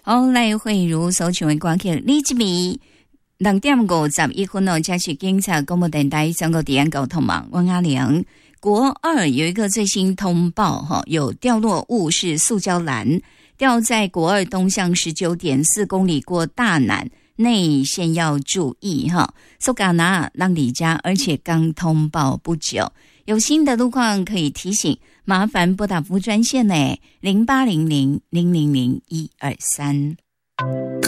好，来慧如所请的歌曲李志明2:51这是警察广播电台中国治安交通网王阿良。国二有一个最新通报，有掉落物是塑胶篮，掉在国二东向 19.4 公里过大南，内线要注意苏嘎拿让你家，而且刚通报不久，有新的路况可以提醒，麻烦拨打服务专线0800000123。